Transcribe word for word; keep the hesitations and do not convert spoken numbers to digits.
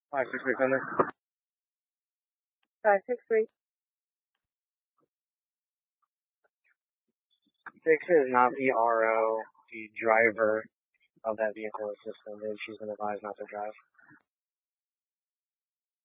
Five six three Thunder. Five six three. Six is not the R O, the driver of that vehicle is suspended. She's been advised not to drive.